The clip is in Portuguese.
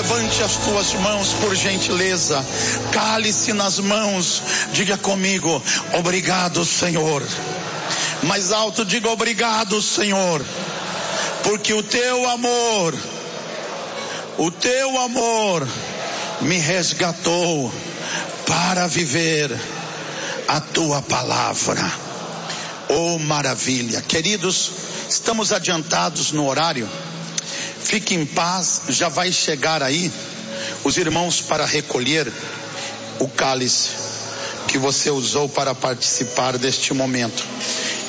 Levante as tuas mãos, por gentileza. Cálice nas mãos. Diga comigo: obrigado, Senhor. Mais alto, diga: obrigado, Senhor, porque o teu amor me resgatou para viver a tua palavra. Oh, maravilha. Queridos, estamos adiantados no horário. Fique em paz, já vai chegar aí os irmãos para recolher o cálice que você usou para participar deste momento.